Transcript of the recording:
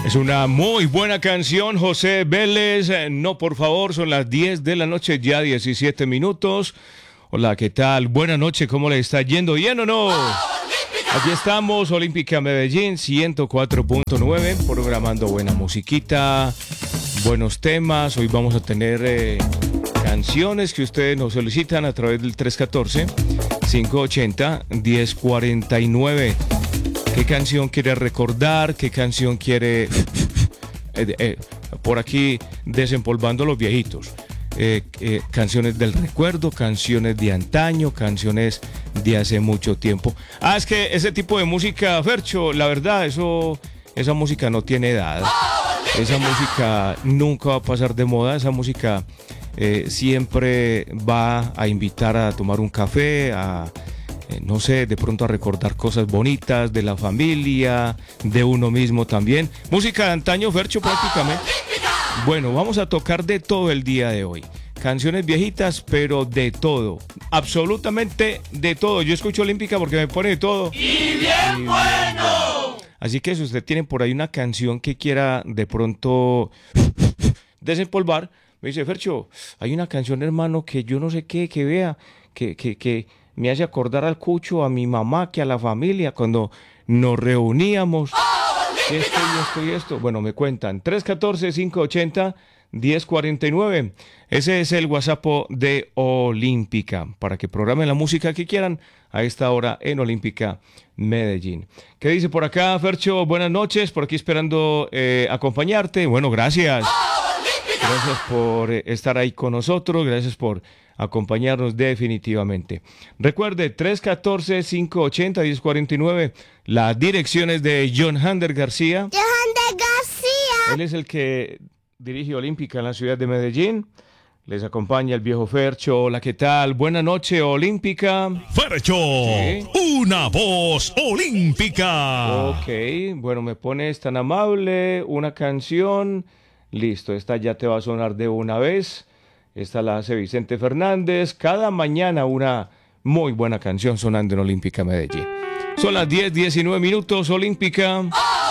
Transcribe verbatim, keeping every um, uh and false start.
Es una muy buena canción, José Vélez. No, por favor, son las diez de la noche, ya diecisiete minutos. Hola, ¿qué tal? Buenas noches, ¿cómo le está yendo? ¿Bien o no? Aquí estamos, Olímpica Medellín, ciento cuatro punto nueve, programando buena musiquita, buenos temas. Hoy vamos a tener eh, canciones que ustedes nos solicitan a través del tres uno cuatro, cinco ocho cero, uno cero cuatro nueve. ¿Qué canción quiere recordar? ¿Qué canción quiere... eh, eh, por aquí desempolvando los viejitos. Eh, eh, canciones del recuerdo, canciones de antaño, canciones de hace mucho tiempo. Ah, es que ese tipo de música, Fercho, la verdad, eso, esa música no tiene edad. Esa música nunca va a pasar de moda. Esa música eh, siempre va a invitar a tomar un café, a... no sé, de pronto a recordar cosas bonitas de la familia, de uno mismo también. Música de antaño, Fercho, prácticamente. Bueno, vamos a tocar de todo el día de hoy. Canciones viejitas, pero de todo. Absolutamente de todo. Yo escucho Olímpica porque me pone de todo. ¡Y bien y bueno! Así que si usted tiene por ahí una canción que quiera de pronto desempolvar, me dice, Fercho, hay una canción, hermano, que yo no sé qué, que vea, que... que, que me hace acordar al cucho, a mi mamá, que a la familia, cuando nos reuníamos. ¿Qué esto y esto y esto? Bueno, me cuentan. tres uno cuatro, cinco ocho cero, uno cero cuatro nueve. Ese es el WhatsApp de Olímpica, para que programen la música que quieran a esta hora en Olímpica Medellín. ¿Qué dice por acá, Fercho? Buenas noches, por aquí esperando eh, acompañarte. Bueno, gracias. Gracias por estar ahí con nosotros, gracias por acompañarnos definitivamente. Recuerde, tres uno cuatro, cinco ocho cero, uno cero cuatro nueve, las direcciones de John Hander García. John Hander García. Él es el que dirige Olímpica en la ciudad de Medellín. Les acompaña el viejo Fercho. Hola, ¿qué tal? Buenas noches, Olímpica. Fercho, sí. Una voz olímpica. Ok, bueno, me pones tan amable, una canción... Listo, esta ya te va a sonar de una vez. Esta la hace Vicente Fernández. Cada mañana una muy buena canción sonando en Olímpica Medellín. Son las diez, diecinueve minutos, Olímpica.